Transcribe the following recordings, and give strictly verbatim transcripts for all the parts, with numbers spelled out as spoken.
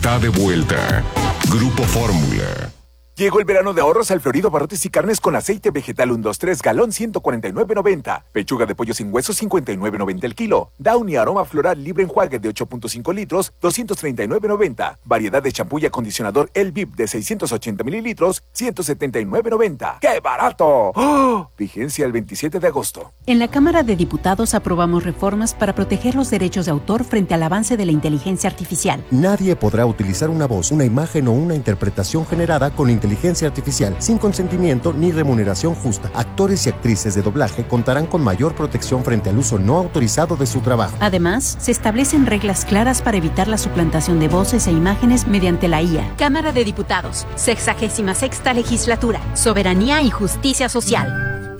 está de vuelta. Grupo Fórmula. Llegó el verano de ahorros al Florido Abarrotes y Carnes con aceite vegetal uno dos tres galón ciento cuarenta y nueve noventa. Pechuga de pollo sin hueso cincuenta y nueve noventa el kilo. Downy aroma floral libre enjuague de ocho punto cinco litros doscientos treinta y nueve noventa. Variedad de champú y acondicionador El V I P de seiscientos ochenta mililitros ciento setenta y nueve noventa. ¡Qué barato! ¡Oh! Vigencia el veintisiete de agosto. En la Cámara de Diputados aprobamos reformas para proteger los derechos de autor frente al avance de la inteligencia artificial. Nadie podrá utilizar una voz, una imagen o una interpretación generada con inteligencia artificial sin consentimiento ni remuneración justa. Actores y actrices de doblaje contarán con mayor protección frente al uso no autorizado de su trabajo. Además, se establecen reglas claras para evitar la suplantación de voces e imágenes mediante la I A. Cámara de Diputados, sexagésima sexta legislatura, soberanía y justicia social.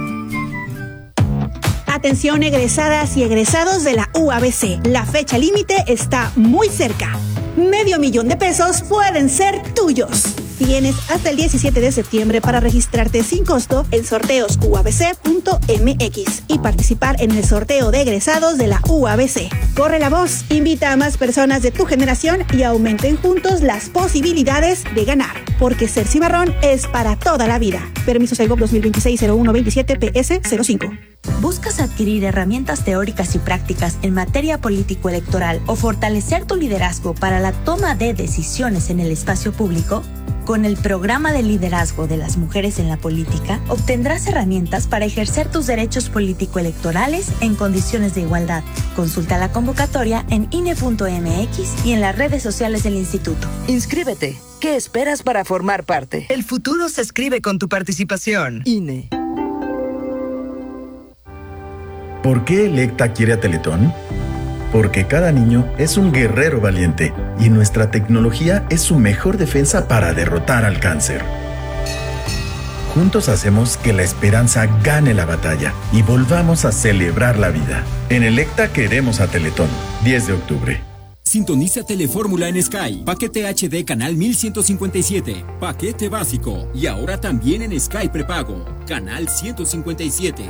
Atención egresadas y egresados de la U A B C. La fecha límite está muy cerca. Medio millón de pesos pueden ser tuyos. Tienes hasta el diecisiete de septiembre para registrarte sin costo en sorteos u a b c punto m x y participar en el sorteo de egresados de la U A B C. Corre la voz, invita a más personas de tu generación y aumenten juntos las posibilidades de ganar. Porque ser cimarrón es para toda la vida. Permiso Segov dos mil veintiséis cero uno veintisiete P S cero cinco. ¿Buscas adquirir herramientas teóricas y prácticas en materia político-electoral o fortalecer tu liderazgo para la toma de decisiones en el espacio público? Con el programa de liderazgo de las mujeres en la política, obtendrás herramientas para ejercer tus derechos político-electorales en condiciones de igualdad. Consulta la convocatoria en I N E punto m x y en las redes sociales del instituto. Inscríbete. ¿Qué esperas para formar parte? El futuro se escribe con tu participación. I N E. ¿Por qué Electa quiere a Teletón? Porque cada niño es un guerrero valiente y nuestra tecnología es su mejor defensa para derrotar al cáncer. Juntos hacemos que la esperanza gane la batalla y volvamos a celebrar la vida. En Electa queremos a Teletón. diez de octubre. Sintoniza Telefórmula en Sky. Paquete H D canal mil ciento cincuenta y siete. Paquete básico. Y ahora también en Sky prepago. Canal ciento cincuenta y siete.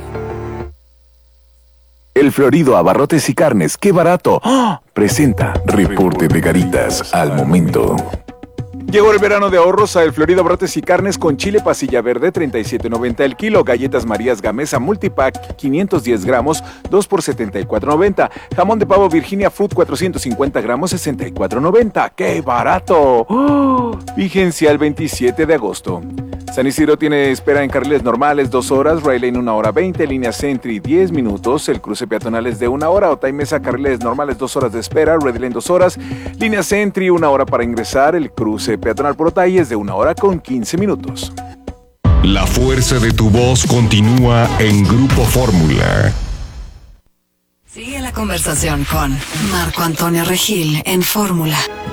El Florido Abarrotes y Carnes, ¡qué barato! ¡Oh! Presenta Reporte de Garitas al momento. Llegó el verano de ahorros a El Florido Abarrotes y Carnes con chile pasilla verde treinta y siete noventa el kilo, galletas Marías Gamesa Multipack quinientos diez gramos dos por setenta y cuatro noventa, jamón de pavo Virginia Food cuatrocientos cincuenta gramos sesenta y cuatro noventa. ¡Qué barato! ¡Oh! Vigencia el veintisiete de agosto. San Isidro tiene espera en carriles normales dos horas, Rail Lane una hora veinte, línea Sentry diez minutos, el cruce peatonal es de una hora, Otay Mesa carriles normales dos horas de espera, Red Lane dos horas, línea Sentry una hora para ingresar, el cruce peatonal por Otay es de una hora con quince minutos. La fuerza de tu voz continúa en Grupo Fórmula. Sigue la conversación con Marco Antonio Regil en Fórmula.